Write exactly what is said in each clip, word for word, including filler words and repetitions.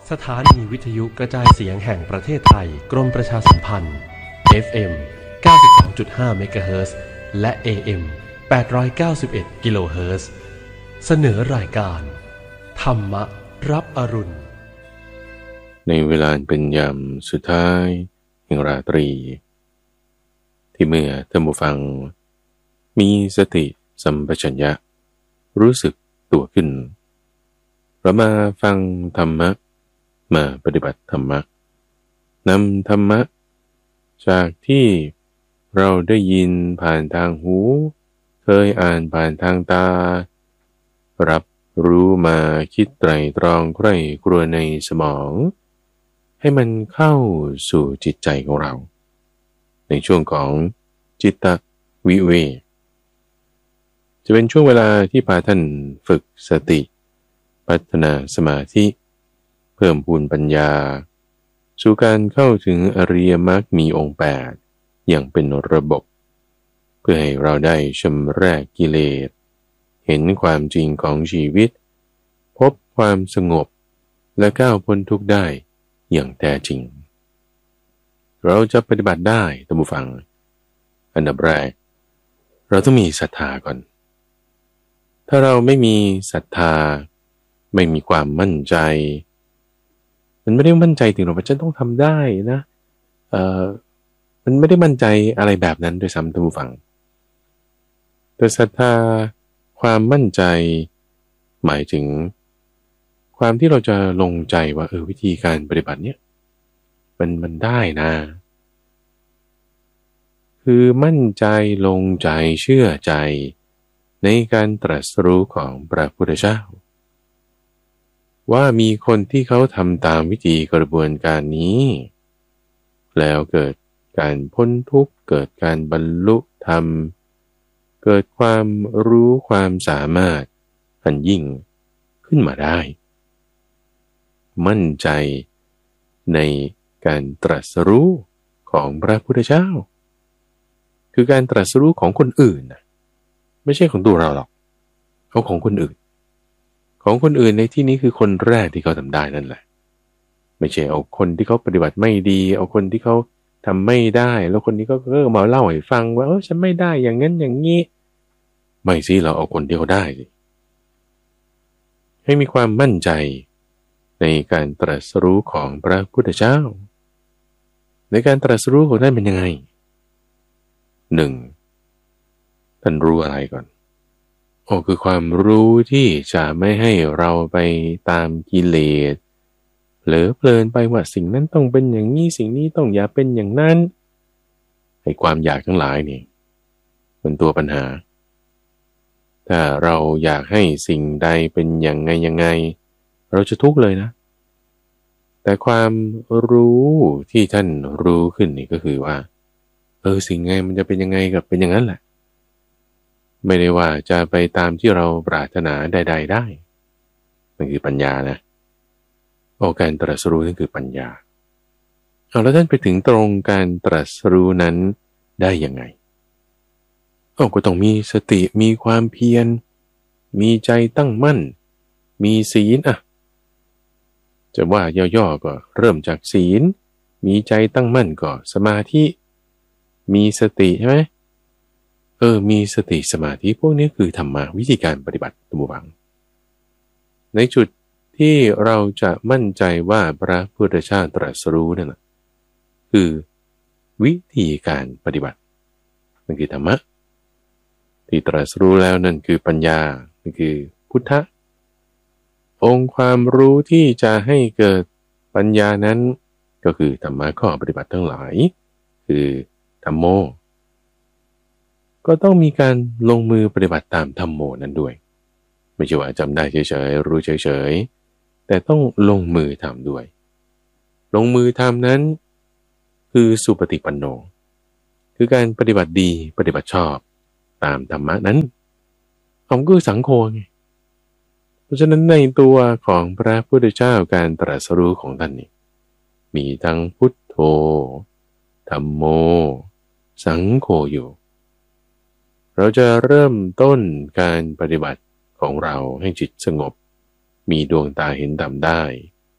สถานีวิทยุกระจายเสียงแห่งประเทศไทยกรมประชาสัมพันธ์ เอฟ เอ็ม เก้าสิบสองจุดห้า เมกะเฮิรตซ์และ เอ เอ็ม แปดร้อยเก้าสิบเอ็ด กิโลเฮิรตซ์เสนอรายการธรรมรับอรุณในเวลาเป็นยามสุดท้ายแห่งราตรีที่เมื่อท่านผู้ฟังมีสติสัมปชัญญะรู้สึกตัวขึ้นเรามาฟังธรรมะมาปฏิบัติธรรมะนำธรรมะจากที่เราได้ยินผ่านทางหูเคยอ่านผ่านทางตารับรู้มาคิดไตร่ตรองใคร่ครวญในสมองให้มันเข้าสู่จิตใจของเราในช่วงของจิตตวิเวกจะเป็นช่วงเวลาที่พาท่านฝึกสติพัฒนาสมาธิเพิ่มพูนปัญญาสู่การเข้าถึงอริยมรรคมีองค์แปดอย่างเป็นระบบเพื่อให้เราได้ชำระกิเลสเห็นความจริงของชีวิตพบความสงบและก้าวพ้นทุกข์ได้อย่างแท้จริงเราจะปฏิบัติได้ท่านผู้ฟังอันดับแรกเราต้องมีศรัทธาก่อนถ้าเราไม่มีศรัทธาไม่มีความมั่นใจมันไม่ได้มั่นใจถึงเราว่าฉันต้องทำได้นะเอ่อมันไม่ได้มั่นใจอะไรแบบนั้นด้วยซ้ำท่านผู้ฟังแต่ศรัทธาความมั่นใจหมายถึงความที่เราจะลงใจว่าเออวิธีการปฏิบัติเนี้ยมันมันได้นะคือมั่นใจลงใจเชื่อใจในการตรัสรู้ของพระพุทธเจ้าว่ามีคนที่เขาทำตามวิธีกระบวนการนี้แล้วเกิดการพ้นทุกข์เกิดการบรรลุธรรมเกิดความรู้ความสามารถอันยิ่งขึ้นมาได้มั่นใจในการตรัสรู้ของพระพุทธเจ้าคือการตรัสรู้ของคนอื่นนะไม่ใช่ของตัวเราหรอกเอาของคนอื่นของคนอื่นในที่นี้คือคนแรกที่เขาทำได้นั่นแหละไม่ใช่เอาคนที่เขาปฏิบัติไม่ดีเอาคนที่เขาทำไม่ได้แล้วคนนี้ก็เออมาเล่าให้ฟังว่าเออฉันไม่ได้อย่างนั้นอย่างนี้ไม่สิเราเอาคนที่เขาได้สิให้มีความมั่นใจในการตรัสรู้ของพระพุทธเจ้าในการตรัสรู้ของท่านเป็นยังไงหนึ่งท่านรู้อะไรก่อนโอ้คือความรู้ที่จะไม่ให้เราไปตามกิเลสเผลอเพลินไปว่าสิ่งนั้นต้องเป็นอย่างนี้สิ่งนี้ต้องอย่าเป็นอย่างนั้นให้ความอยากทั้งหลายนี่เป็นตัวปัญหาถ้าเราอยากให้สิ่งใดเป็นอย่างไงยังไงเราจะทุกข์เลยนะแต่ความรู้ที่ท่านรู้ขึ้นนี่ก็คือว่าเออสิ่งไงมันจะเป็นยังไงกับเป็นอย่างนั้นแหละไม่ได้ว่าจะไปตามที่เราปรารถนาใดๆได้นั่นคือปัญญานะโอ้การตรัสรู้นั่นคือปัญญาเอาแล้วท่านไปถึงตรงการตรัสรู้นั้นได้ยังไงโอ้ก็ต้องมีสติมีความเพียรมีใจตั้งมั่นมีศีลอ่ะจะว่าย่อๆก็เริ่มจากศีลมีใจตั้งมั่นก็สมาธิมีสติใช่ไหมเออมีสติสมาธิพวกนี้คือธรรมะวิธีการปฏิบัติตัวบังในจุดที่เราจะมั่นใจว่าพระพุทธเจ้าตรัสรู้นั่นนะคือวิธีการปฏิบัตินั่นคือธรรมะที่ตรัสรู้แล้วนั่นคือปัญญานั่นคือพุทธะองค์ความรู้ที่จะให้เกิดปัญญานั้นก็คือธรรมะข้อปฏิบัติทั้งหลายคือธัมโมก็ต้องมีการลงมือปฏิบัติตามธัมโมนั้นด้วยไม่ใช่ว่าจำได้เฉยๆรู้เฉยๆแต่ต้องลงมือทำด้วยลงมือทำนั้นคือสุปฏิปันโนคือการปฏิบัติดีปฏิบัติชอบตามธรรมะนั้นผมก็คือสังโฆไงเพราะฉะนั้นในตัวของพระพุทธเจ้าการตรัสรู้ของท่านนี่มีทั้งพุทโธธัมโมสังโฆอยู่เราจะเริ่มต้นการปฏิบัติของเราให้จิตสงบมีดวงตาเห็นธรรมได้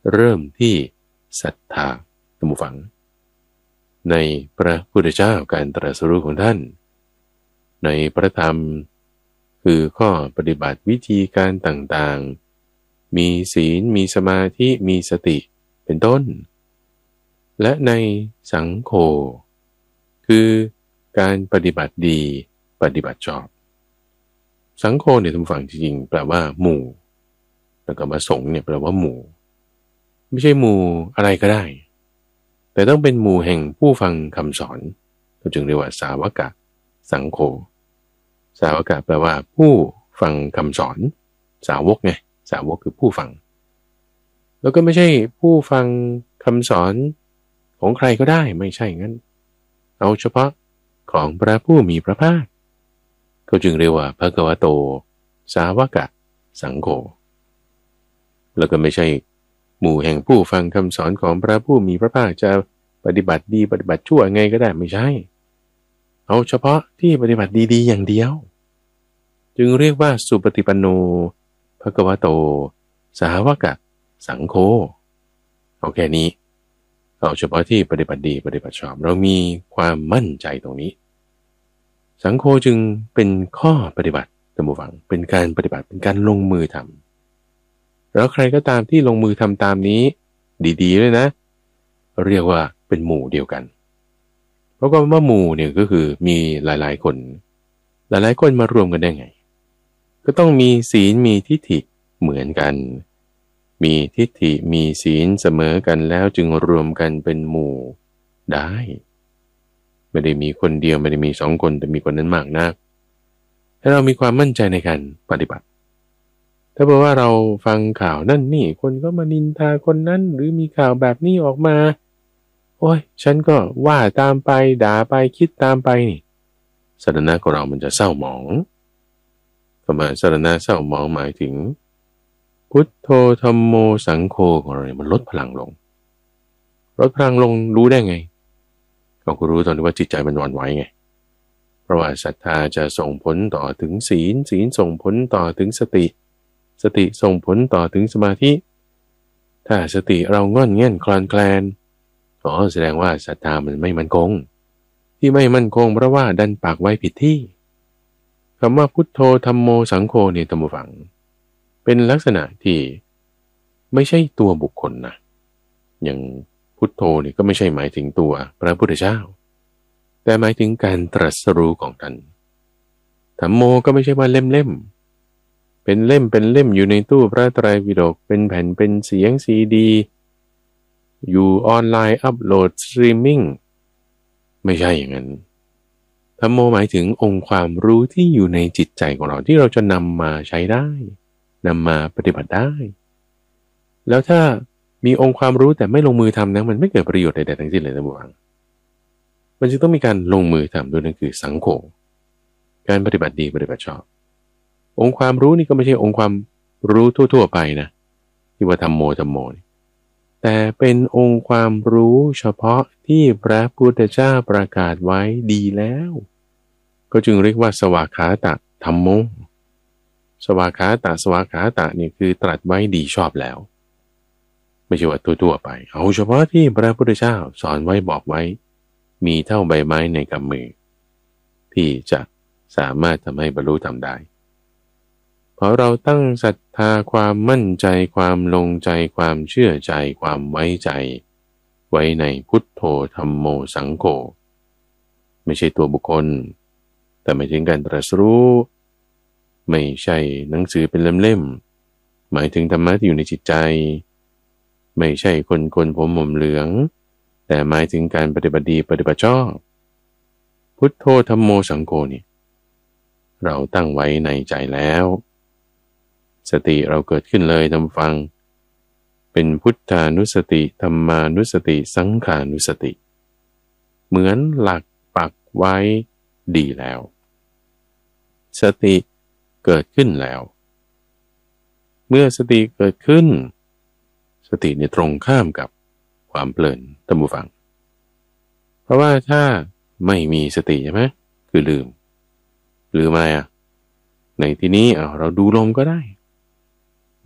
เริ่มที่ศรัทธาท่านผู้ฟังในพระพุทธเจ้าการตรัสรู้ของท่านในพระธรรมคือข้อปฏิบัติวิธีการต่างๆมีศีลมีสมาธิมีสติเป็นต้นและในสังโฆคือการปฏิบัติดีปฏิบัติชอบสังโฆเนี่ยท่านผู้ฟังจริงๆแปลว่าหมู่แล้วก็มาสงฆ์เนี่ยแปลว่าหมู่ไม่ใช่หมู่อะไรก็ได้แต่ต้องเป็นหมู่แห่งผู้ฟังคำสอนเราจึงเรียกว่าสาวกะสังโฆสาวกะแปลว่าผู้ฟังคำสอนสาวกไงสาวกคือผู้ฟังแล้วก็ไม่ใช่ผู้ฟังคำสอนของใครก็ได้ไม่ใช่งั้นเอาเฉพาะของพระผู้มีพระภาคก็จึงเรียกว่าภควโตสาวกะสังโฆแล้วก็ไม่ใช่หมู่แห่งผู้ฟังคำสอนของพระผู้มีพระภาคจะปฏิบัติดีปฏิบัติชั่วไงก็ได้ไม่ใช่เอาเฉพาะที่ปฏิบัติดีๆอย่างเดียวจึงเรียกว่าสุปฏิปันโนภควโตสาวกะสังโฆเอาแค่นี้เอาเฉพาะที่ปฏิบัติดีปฏิบัติชอบเรามีความมั่นใจตรงนี้สังโฆจึงเป็นข้อปฏิบัติท่านผู้ฟังเป็นการปฏิบัติเป็นการลงมือทำแล้วใครก็ตามที่ลงมือทำตามนี้ดีๆเลยนะเรียกว่าเป็นหมู่เดียวกันเพราะว่าหมู่เนี่ยก็คือมีหลายๆคนหลายๆคนมารวมกันได้ไงก็ต้องมีศีลมีทิฏฐิเหมือนกันมีทิฏฐิมีศีลเสมอกันแล้วจึงรวมกันเป็นหมู่ได้ไม่ได้มีคนเดียวไม่ได้มีสองคนแต่มีคนนั้นมากนักถ้าเรามีความมั่นใจในการปฏิบัติถ้าบอกว่าเราฟังข่าวนั่นนี่คนก็มานินทาคนนั้นหรือมีข่าวแบบนี้ออกมาโอ้ยฉันก็ว่าตามไปด่าไปคิดตามไปนี่สถานะของเรามันจะเศร้าหมองคำว่าสถานะเศร้าหมองหมายถึงพุทโธธัมโมสังโฆของเราเนี่ยมันลดพลังลงลดพลังลงรู้ได้ไงเราก็รู้ตอนที่ว่าจิตใจมันหวั่นไหวไงเพราะว่าศรัทธาจะส่งผลต่อถึงศีลศีลส่งผลต่อถึงสติสติส่งผลต่อถึงสมาธิถ้าสติเราง่อนเง่นคลอนแคลนอ๋อแสดงว่าศรัทธามันไม่มั่นคงที่ไม่มั่นคงเพราะว่าดันปากไว้ผิดที่คำว่าพุทโธธัมโมสังโฆเนี่ยท่านผู้ฟังเป็นลักษณะที่ไม่ใช่ตัวบุคคลนะอย่างพุทโธนี่ก็ไม่ใช่หมายถึงตัวพระพุทธเจ้าแต่หมายถึงการตรัสรู้ของท่านธัมโมก็ไม่ใช่ว่าเล่มๆเป็นเล่มเป็นเล่มอยู่ในตู้พระไตรปิฎกเป็นแผ่นเป็นเสียงซีดีอยู่ออนไลน์อัปโหลดสตรีมมิ่งไม่ใช่อย่างนั้นธัมโมหมายถึงองค์ความรู้ที่อยู่ในจิตใจของเราที่เราจะนำมาใช้ได้นำมาปฏิบัติได้แล้วถ้ามีองค์ความรู้แต่ไม่ลงมือทำนะมันไม่เกิดประโยชน์ใดๆทั้งสิ้นเลยนะบุญมันจึงต้องมีการลงมือทำด้วยนั่นคือสังโฆการปฏิบัติดีปฏิบัติชอบองค์ความรู้นี่ก็ไม่ใช่องค์ความรู้ทั่วๆไปนะที่ว่าธัมโมธัมโมแต่เป็นองค์ความรู้เฉพาะที่พระพุทธเจ้าประกาศไว้ดีแล้วก็จึงเรียกว่าสวากขาตะธัมโมสวากขาตะสวากขาตะนี่คือตรัสไว้ดีชอบแล้วไม่ใช่ว่าทั่วๆไปเอาเฉพาะที่พระพุทธเจ้าสอนไว้บอกไว้มีเท่าใบไม้ในกำมือที่จะสามารถทำให้บรรลุธรรมได้เพราะเราตั้งศรัทธาความมั่นใจความลงใจความเชื่อใจความไว้ใจไว้ในพุทโธธัมโมสังโฆไม่ใช่ตัวบุคคลแต่หมายถึงการตรัสรู้ไม่ใช่หนังสือเป็นเล่มๆหมายถึงธรรมะที่อยู่ในจิตใจไม่ใช่คนคนผมหม่มเหลืองแต่หมายถึงการปฏิบัติดีปฏิบัติชอบพุทโธธัมโมสังโฆนี่เราตั้งไว้ในใจแล้วสติเราเกิดขึ้นเลยทำฟังเป็นพุทธานุสติธัมมานุสติสังขานุสติเหมือนหลักปักไว้ดีแล้วสติเกิดขึ้นแล้วเมื่อสติเกิดขึ้นสติเนี่ยตรงข้ามกับความเพลินท่านผู้ฟังเพราะว่าถ้าไม่มีสติใช่ไหมคือลืมลืมอะไรอ่ะในที่นี้เอาเราดูลมก็ได้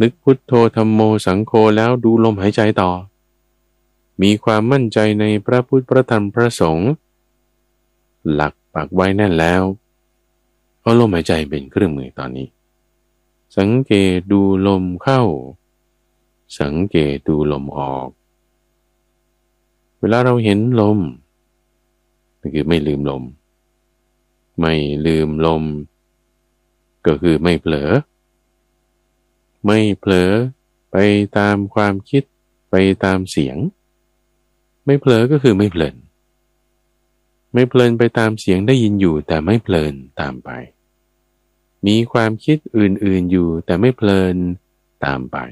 นึกพุทโธธัมโมสังโฆแล้วดูลมหายใจต่อมีความมั่นใจในพระพุทธพระธรรมพระสงฆ์หลักปักไว้แน่นแล้วเอาลมหายใจเป็นเครื่องมือตอนนี้สังเกตดูลมเข้าสังเกตดูลมออกเวลาเราเห็นลมก็คือไม่ลืมลมไม่ลืมลมก็คือไม่เผลอไม่เผลอไปตามความคิดไปตามเสียงไม่เผลอก็คือไม่เพลินไม่เพลินไปตามเสียงได้ยินอยู่แต่ไม่เพลินตามไปมีความคิดอื่นๆอยู่แต่ไม่เพลินตามไป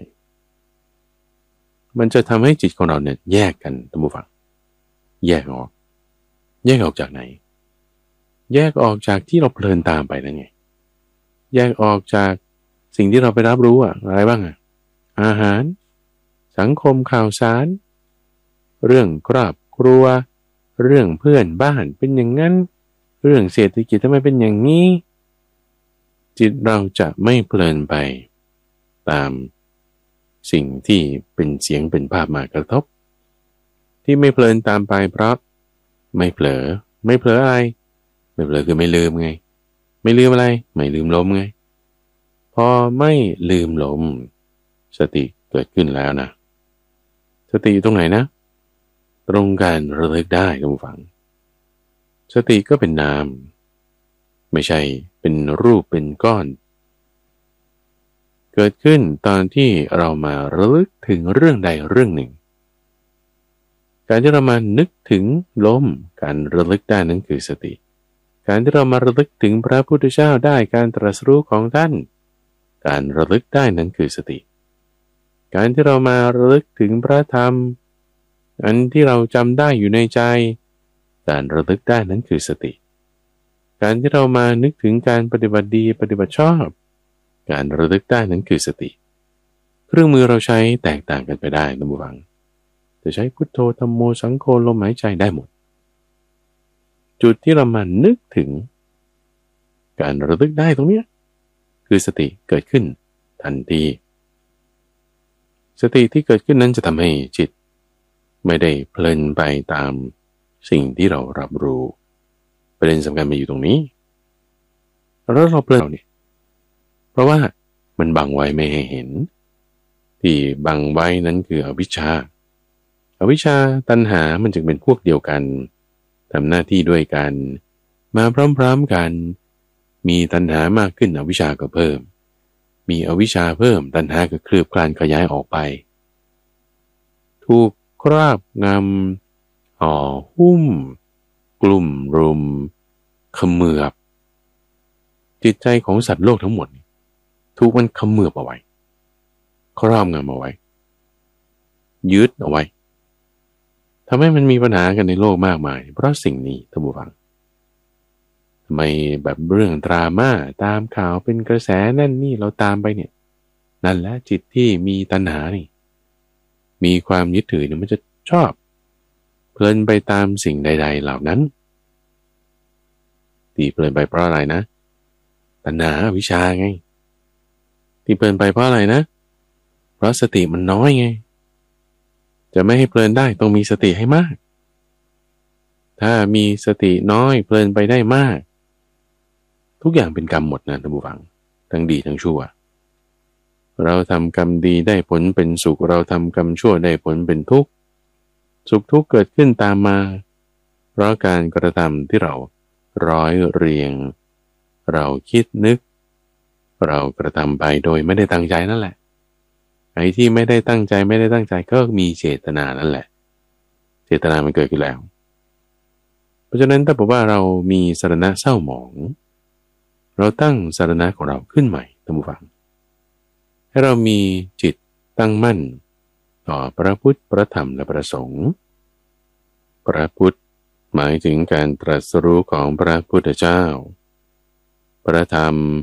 มันจะทำให้จิตของเราเนี่ยแยกกันท่านผู้ฟังแยกออกแยกออกจากไหนแยกออกจากที่เราเพลินตามไปนั่นไงแยกออกจากสิ่งที่เราไปรับรู้อะอะไรบ้างอะอาหารสังคมข่าวสารเรื่องครอบครัวเรื่องเพื่อนบ้านเป็นอย่างนั้นเรื่องเศรษฐกิจทำไมเป็นอย่างนี้จิตเราจะไม่เพลินไปตามสิ่งที่เป็นเสียงเป็นภาพมากระทบที่ไม่เพลินตามไปเพราะไม่เผลอไม่เผลออะไรไม่เผลอคือไม่ลืมไงไม่ลืมอะไรไม่ลืมลมไงพอไม่ลืมลมสติเกิดขึ้นแล้วนะสติอยู่ตรงไหนนะตรงการระลึกได้คุณผู้ฟังสติก็เป็นนามไม่ใช่เป็นรูปเป็นก้อนเกิดขึ้นตอนที่เรามาระลึกถึงเรื่องใดเรื่องหนึ่งการที่เรามานึกถึงลมการระลึกได้นั้นคือสติการที่เรามาระลึกถึงพระพุทธเจ้าได้การตรัสรู้ของท่านการระลึกได้นั้นคือสติการที่เรามาระลึกถึงพระธรรมอันที่เราจำได้อยู่ในใจการระลึกได้นั้นคือสติการที่เรามานึกถึงการปฏิบัติดีปฏิบัติชอบการระลึกได้นั้นคือสติเครื่องมือเราใช้แตกต่างกันไปได้ท่านผู้ฟังจะใช้พุทโธธัมโมสังโฆลมหายใจได้หมดจุดที่เรามานึกถึงการระลึกได้ตรงนี้คือสติเกิดขึ้นทันทีสติที่เกิดขึ้นนั้นจะทำให้จิตไม่ได้เพลินไปตามสิ่งที่เรารับรู้ประเด็นสำคัญมาอยู่ตรงนี้แล้วเราเพลินเนี่ยเพราะว่ามันบังไว้ไม่ให้เห็นที่บังไว้นั้นคืออวิชชาอวิชชาตัณหามันจึงเป็นพวกเดียวกันทำหน้าที่ด้วยกันมาพร้อมๆกันมีตัณหามากขึ้นอวิชชาก็เพิ่มมีอวิชชาเพิ่มตัณหาก็คลืบคลานขยายออกไปถูกครอบงำห่อหุ้มกลุ่มรุมเขมือบจิตใจของสัตว์โลกทั้งหมดถูกมันเขมือบเอาไว้ครอบงำเอาไว้ยึดเอาไว้ทำให้มันมีปัญหากันในโลกมากมายเพราะสิ่งนี้ท่านผู้ฟังทำไมแบบเรื่องดราม่าตามข่าวเป็นกระแสนั่นนี่เราตามไปเนี่ยนั่นแหละจิตที่มีตัณหานี่มีความยึดถือเนี่ยมันจะชอบเพลินไปตามสิ่งใดๆเหล่านั้นที่เพลินไปเพราะอะไรนะตัณหาวิชาไงที่เพลินไปเพราะอะไรนะเพราะสติมันน้อยไงจะไม่ให้เพลินได้ต้องมีสติให้มากถ้ามีสติน้อยเพลินไปได้มากทุกอย่างเป็นกรรมหมดนะท่านผู้ฟังทั้งดีทั้งชั่วเราทำกรรมดีได้ผลเป็นสุขเราทำกรรมชั่วได้ผลเป็นทุกข์สุขทุกข์เกิดขึ้นตามมาเพราะการกระทำที่เราร้อยเรียงเราคิดนึกเรากระทำไปโดยไม่ได้ตั้งใจนั่นแหละไอ้ที่ไม่ได้ตั้งใจไม่ได้ตั้งใจก็มีเจตนานั่นแหละเจตนามันเกิดขึ้นแล้วเพราะฉะนั้นถ้าบอกว่าเรามีสรณะเศร้าหมองเราตั้งสรณะของเราขึ้นใหม่ท่านผู้ฟังให้เรามีจิตตั้งมั่นต่อพระพุทธพระธรรมและพระสงฆ์พระพุทธหมายถึงการตรัสรู้ของพระพุทธเจ้าพระธรรม